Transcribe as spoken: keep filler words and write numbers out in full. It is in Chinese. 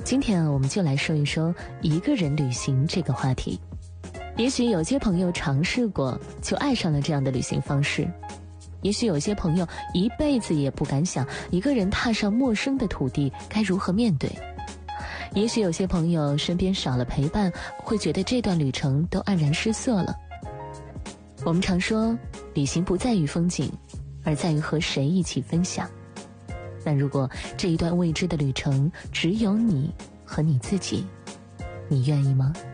今天啊，我们就来说一说一个人旅行这个话题。也许有些朋友尝试过，就爱上了这样的旅行方式；也许有些朋友一辈子也不敢想，一个人踏上陌生的土地该如何面对；也许有些朋友身边少了陪伴，会觉得这段旅程都黯然失色了。我们常说，旅行不在于风景，而在于和谁一起分享。但如果这一段未知的旅程只有你和你自己，你愿意吗？